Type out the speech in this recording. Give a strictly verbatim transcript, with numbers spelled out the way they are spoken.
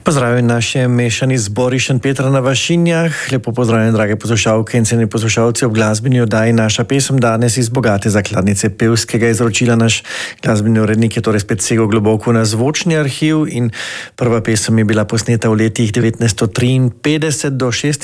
Pozdravljeni naše mešani zbori Šentpetra na Vašinjah. Lepo pozdravljeni, drage poslušalke in cenjeni poslušalci ob glasbeni oddaji Naša pesem danes iz bogate zakladnice pevskega izročila. Naš glasbeni urednik je torej spet segel globoko na zvočni arhiv in prva pesem je bila posneta v letih devetnajststo triinpetdeset do